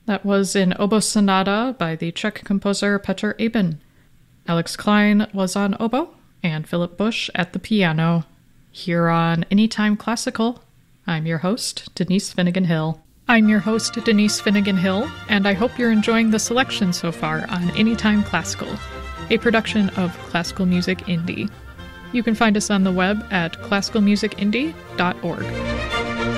That was an oboe sonata by the Czech composer Petr Eben. Alex Klein was on oboe, and Philip Bush at the piano. Here on Anytime Classical, I'm your host, Denise Finnegan Hill. I'm your host, Denise Finnegan Hill, and I hope you're enjoying the selection so far on Anytime Classical, a production of Classical Music Indie. You can find us on the web at classicalmusicindie.org.